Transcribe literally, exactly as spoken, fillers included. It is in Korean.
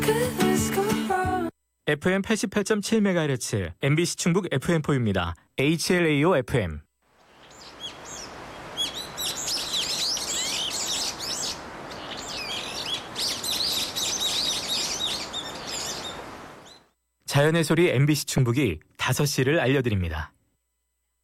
에프엠 팔십팔 점 칠 메가헤르츠 엠비씨 충북 에프엠포입니다. 에이치엘에이오 에프엠. 자연의 소리 엠비씨 충북이 다섯 시를 알려드립니다.